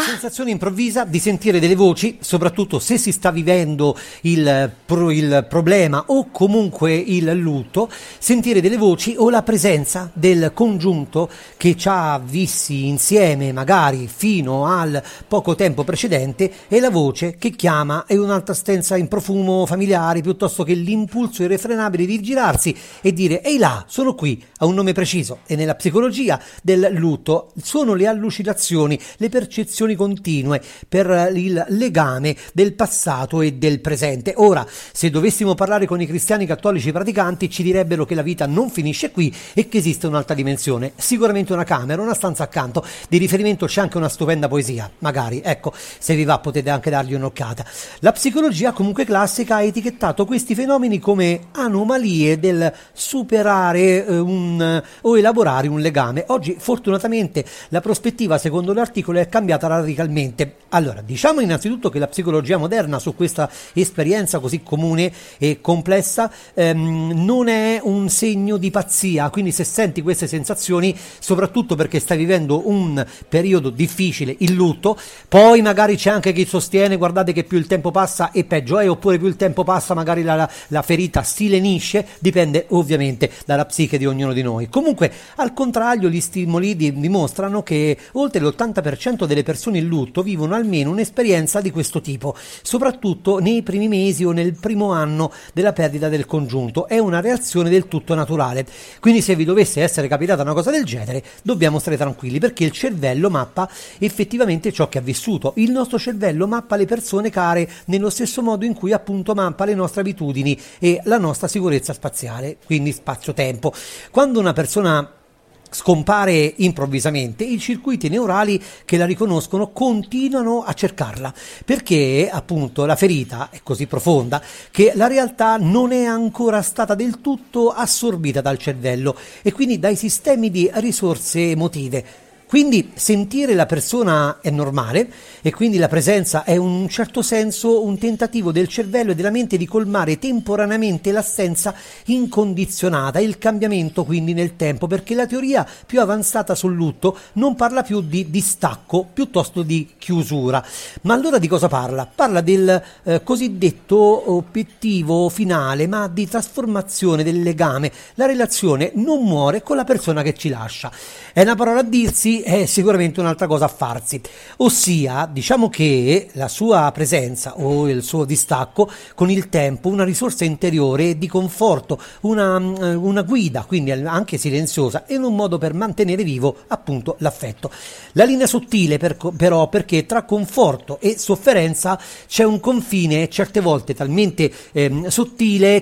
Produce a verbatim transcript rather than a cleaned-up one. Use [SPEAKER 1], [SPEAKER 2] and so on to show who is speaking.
[SPEAKER 1] sensazione improvvisa di sentire delle voci, soprattutto se si sta vivendo il, pro, il problema o comunque il lutto, sentire delle voci o la presenza del congiunto che ci ha visti insieme magari fino al poco tempo precedente, e la voce che chiama è un'altra stanza in profumo familiare, piuttosto che l'impulso irrefrenabile di girarsi e dire ehi là, sono qui, ha un nome preciso. E nella psicologia del lutto sono le allucinazioni, le percezioni continue per il legame del passato e del presente. Ora, se dovessimo parlare con i cristiani cattolici praticanti, ci direbbero che la vita non finisce qui e che esiste un'altra dimensione, sicuramente una camera, una stanza accanto. Di riferimento c'è anche una stupenda poesia, magari, ecco, se vi va potete anche dargli un'occhiata. La psicologia comunque classica ha etichettato questi fenomeni come anomalie del superare eh, un, o elaborare un legame. Oggi fortunatamente la prospettiva, secondo l'articolo, è cambiata radicalmente. Allora, diciamo innanzitutto che la psicologia moderna su questa esperienza così comune e complessa ehm, non è un segno di pazzia, quindi se senti queste sensazioni, soprattutto perché stai vivendo un periodo difficile, il lutto, poi magari c'è anche chi sostiene guardate che più il tempo passa e peggio è, oppure più il tempo passa magari la, la, la ferita si lenisce, dipende ovviamente dalla psiche di ognuno di noi. Comunque, al contrario, gli stimoli di, dimostrano che oltre l'ottanta per cento delle persone in lutto vivono almeno un'esperienza di questo tipo, soprattutto nei primi mesi o nel primo anno della perdita del congiunto. È una reazione del tutto naturale, quindi se vi dovesse essere capitata una cosa del genere dobbiamo stare tranquilli, perché il cervello mappa effettivamente ciò che ha vissuto. Il nostro cervello mappa le persone care nello stesso modo in cui appunto mappa le nostre abitudini e la nostra sicurezza spaziale, quindi spazio-tempo. Quando una persona scompare improvvisamente, i circuiti neurali che la riconoscono continuano a cercarla, perché appunto la ferita è così profonda che la realtà non è ancora stata del tutto assorbita dal cervello e quindi dai sistemi di risorse emotive. Quindi sentire la persona è normale e quindi la presenza è in un certo senso un tentativo del cervello e della mente di colmare temporaneamente l'assenza incondizionata, il cambiamento quindi nel tempo, perché la teoria più avanzata sul lutto non parla più di distacco, piuttosto di chiusura. Ma allora di cosa parla? Parla del eh, cosiddetto obiettivo finale, ma di trasformazione del legame. La relazione non muore con la persona che ci lascia. È una parola a dirsi, è sicuramente un'altra cosa a farsi, ossia diciamo che la sua presenza o il suo distacco con il tempo una risorsa interiore di conforto, una, una guida quindi anche silenziosa e un modo per mantenere vivo appunto l'affetto. La linea sottile per, però perché tra conforto e sofferenza c'è un confine certe volte talmente ehm, sottile